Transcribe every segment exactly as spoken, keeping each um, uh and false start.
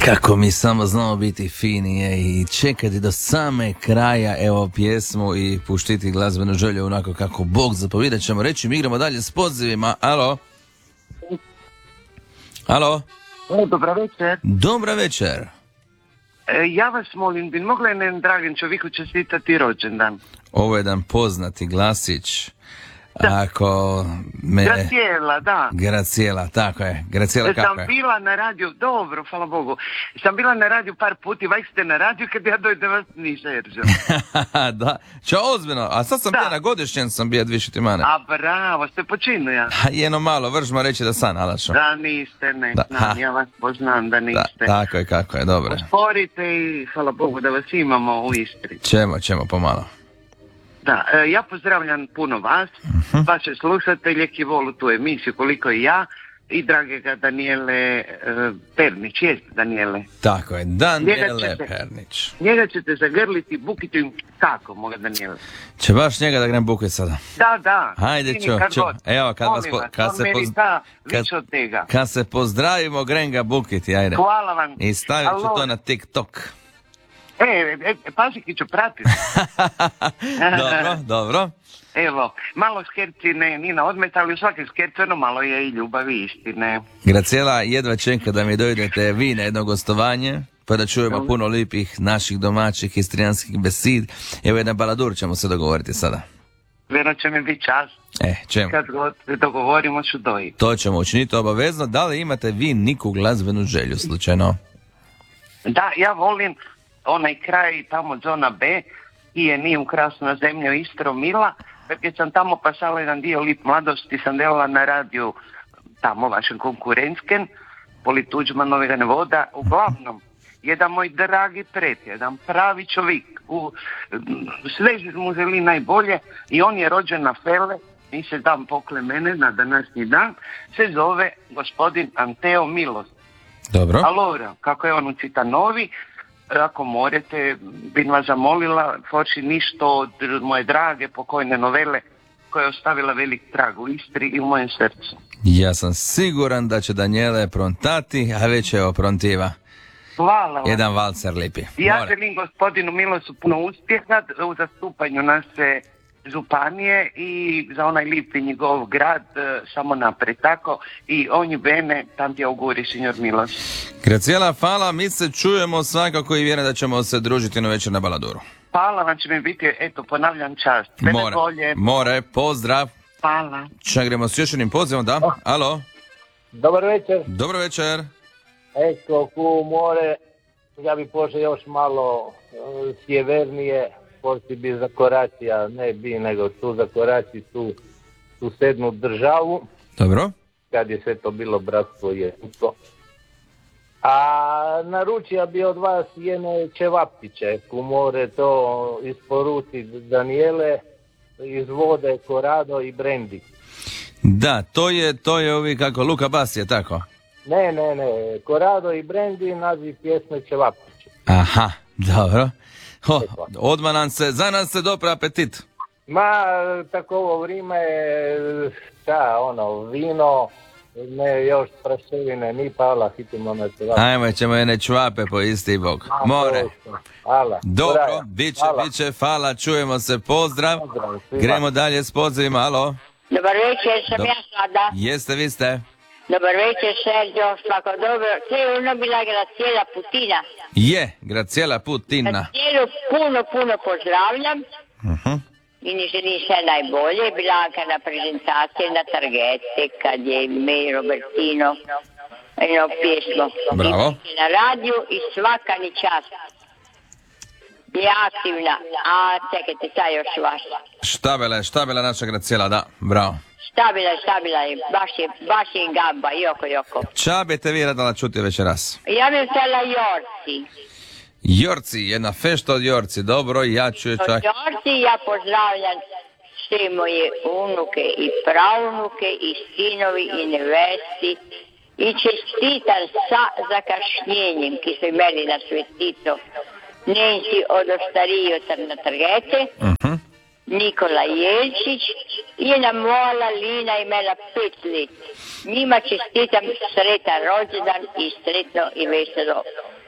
Kako mi samo znamo biti fini je i čekati do same kraja evo pjesmu i puštiti glazbenu želju onako kako Bog zapovida. Ćemo reći, mi igramo dalje s pozivima. Alo? Alo? Dobra večer. Dobra večer. E, ja vas molim, bi mogla jednom dragim čovjeku čestitati rođendan? Ovo je jedan poznati glasić. Ako me... Gracijela, da. Gracijela, tako je. Gracijela, kako sam je? bila na radiju, dobro, hvala Bogu. Sam bila na radiju par puti, vaj ste na radiju kad ja dojdem vas niže jeržem. Da, čo ozbiljno, a sad sam Da. bio na godišnjem, sam bio dviše ti mane. A bravo, ste počinu ja. Ha, jedno malo, vržmo reći da sam, alašo. Da niste, ne Da. znam, Ha. ja vas poznam da Da, niste. tako je, kako je, dobro. Sporite i hvala Bogu da vas imamo u Istri. Ćemo, ćemo pomalo. Da, e, ja pozdravljam puno vas, uh-huh. vaše slušatelje ki volu tu emisiju koliko i ja i dragega Danijele e, Pernić, jest Danijele. Tako je, Danijele Njega ćete- Pernić. Njega ćete zagrliti, bukiti im tako, moga Danijele. Će baš njega da grem bukit sada. Da, da. Hajde, Čini čo, kad čo. god. Evo, kad vas Molim po- vas, kad on se meni poz- da kad- više od tega. Kad se pozdravimo, grem ga bukiti, ajde. Hvala vam. I stavit ću Alo. to na TikTok. E, e, e pazi ki ću pratiti. Dobro, dobro. Evo, malo skerci ne, ni na odmet, ali u svake skerci ono malo je i ljubavi i istine. Gracijela, jedva čeka da mi dojdete vi na jedno gostovanje, pa da čujemo puno lipih naših domaćih istrijanskih besid. Evo jedan baladur ćemo se dogovoriti sada. Vjerno će mi biti čast. E, ćemo. Kad god se dogovorimo ću dojiti. To ćemo učiniti obavezno. Da li imate vi neku glazbenu želju slučajno? Da, ja volim onaj kraj tamo zona B i je nije krasna zemlja Istro Mila. Kad sam tamo pasala jedan dio lip mladosti, sam delala na radiju tamo vašem konkurentsken, Poli Tuđmanovega ne voda. Uglavnom, jedan moj dragi prijatelj, jedan pravi čovjek, u, sve mu želi najbolje i on je rođen na Fele, i se dan pokle mene na današnji dan, se zove gospodin Anteo Milos. Dobro. Allora, kako je on u Citanovi, ako morate, bin vas zamolila, forši ništo od moje drage pokojne novele koja je ostavila velik trag u Istri i u mojem srcu. Ja sam siguran da će Danijele prontati, a već je oprontiva. Hvala vam. Jedan valcer lipi. Ja More. želim gospodinu Milosu puno uspjeha u zastupanju naše županije i za onaj lipi njegov grad e, samo napred. Tako i onji bene, tam ti auguri, signor Milos. Gracijela, hvala, mi se čujemo svakako i vjerujem da ćemo se družiti na večer na Baladuru. Hvala vam, će mi biti, eto, ponavljam čast. Sve More, najbolje. more, pozdrav. Hvala. Čagremo s još jednim pozivom, da? Alo, Dobar večer. dobro večer. Eto, ku more, ja bi pošao još malo e, sjevernije, poslije bi zakorači, a ne bi, nego tu zakorači tu susednu državu, Dobro. kad je sve to bilo bratstvo i jedinstvo. A naručio bi od vas jedne čevaptiće, ku more to isporuči Danijele, iz vode, korado i brendi. Da, to je, to je ovi kako, Luka Bas je tako? Ne, ne, ne, korado i brendi, naziv pjesme čevaptiće. Aha, dobro. Ho, odmah nam se, za nas se dopre apetit. Ma, tako ovo vrijeme, šta, ono, vino, ne još praševine, ni pala, hitimo na čevaptiće. Ajmo, ćemo jedne čvape po isti bok. More. Hvala. Dobro, bit će, bit će, hvala, čujemo se, pozdrav. Pozdrav svima. Gremo dalje s pozivima, alo. Dobar večer, sam Dob- ja sada. Jeste, vi ste? Dobar večer, Sergio, svako dobro. To je ono bila Gracijela Putina. Je, Gracijela Putina. Gracijelu puno, puno pozdravljam Uh-huh. i ni želim sve najbolje. Blanka na prezentaciji na Targete, kad je me i Robertino jedno pjesmo. Bravo. I na radiju i svaka ni čast. Je aktivna. A čekajte, taj još vaš. Štabela je, štabela naša Gracijela, da, bravo. Stabila je, stabila je. Baš je, baš je gamba, joko, joko. Čabete vi radala čuti večeras. Ja bih htjela Jorci. Jorci, jedna fešta od Jorci, dobro, ja ću je čak... Jorci, ja pozdravljam sve moje unuke i pravunuke i sinovi i nevesti i čestitam sa zakašnjenjem ki su imeli na sveticu Nensi od Ostariju na Trgete, Uh-huh. Nikola Jelčić i jedna moja Lina imela pet let. Njima čestitam sretan rođendan i sretno i veselo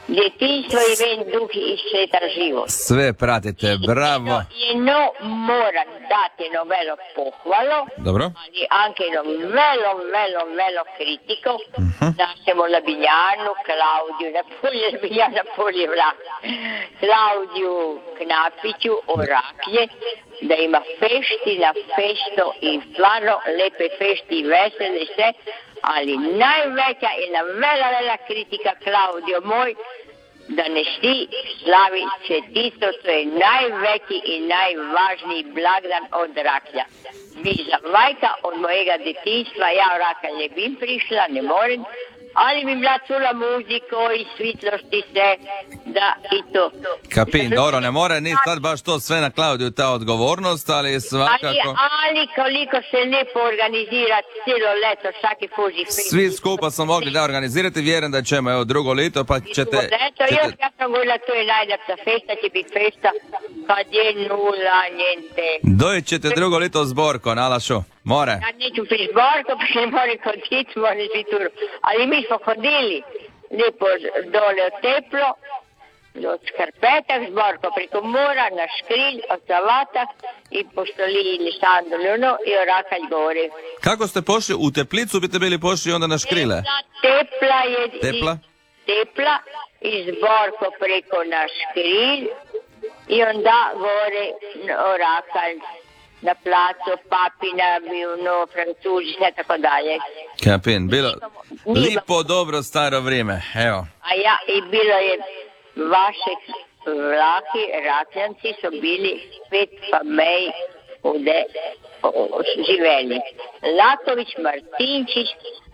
Djetinjstvo i ven duh i svetar život. Sve pratite, bravo. Jedno moram dati jedno velo pohvalo, Dobro. ali anche jedno velo, velo, velo kritiko uh-huh. našemu Labinjanu, Klaudiju, na polje Labinjana, polje Vlah, Klaudiju Knapiću, Oraklje, da ima fešti na festo i stvarno lepe fešti i vesele se, ali najveća i na vela, vela kritika, Klaudio moj, da ne sti slavi Svetico, to je najveći i najvažniji blagdan od Raklja. Vi za majka od mojega detinjstva, ja u Rakalj ne bim prišla, ne moram, ali mi bila cula muziko i svitlosti se, da i to. Kapin, dobro, ne mora ni sad baš to sve na Klaudiju ta odgovornost, ali svakako... Ali, ali koliko se lijepo organizira cijelo leto, svaki fuži film. Svi skupa smo mogli da organizirati, vjerujem da ćemo, evo, drugo lito, pa ćete... Drugo leto, ćete... još ja sam govorila, to je najljepša festa, će biti festa, kad je nula, njente. Dojit ćete drugo lito zborko, nalašu, more. Ja neću pri zborko, pa ne moram hoditi, moram zvituru. Ali mi smo hodili lijepo dole od teplo, od Skarpetak, zborko preko mora, na Škrilj, od Salatak i poštoli ili Sandoljuno i Orakalj gore. Kako ste pošli? U Teplicu biste bili pošli onda na Škrile? Tepla je... Tepla? Tepla i zborko preko na Škrilj i onda gore Orakalj. Na placu, Papina, Milno, Francuzi, sve tako dalje. Kapin, bilo lipo, dobro, staro vrijeme, evo. A ja, i bilo je vaše Vlahi, Rakljanci su bili pet pa mej ovdje živeli. Laković, Martinčić,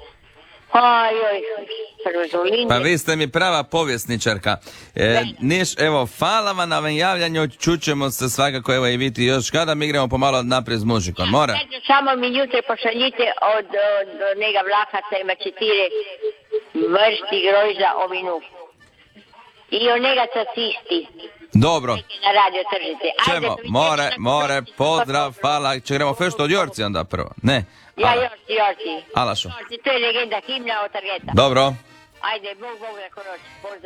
ajoj, Prozolini. Pa vi ste mi prava povjesničarka. E, niš, evo, hvala vam na ovom javljanju, čućemo se svakako, evo i vi ti još, kada mi igramo pomalo naprijed s muzikom, mora? Samo mi jutre pošaljite od, od, od njega Vlahaca ima četiri vrsti grojza ovinu. I od njega cacisti. Dobro. Na radio tržite. Čemo, more, more, pozdrav, hvala. Če gremo fešto od Jorci onda prvo? Ne. Ja, Jorci, Jorci. Alašo. Jorci, to je legenda himna od Targeta. Dobro. Ajde, Bog, Bog, na konoć. Pozdrav.